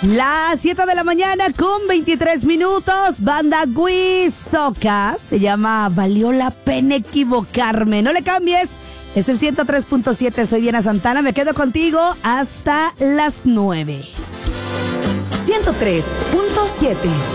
Las 7 de la mañana con 23 minutos. Banda Guisoca. Se llama Valió la pena equivocarme. No le cambies. Es el 103.7. Soy Diana Santana. Me quedo contigo hasta las 9. 103.7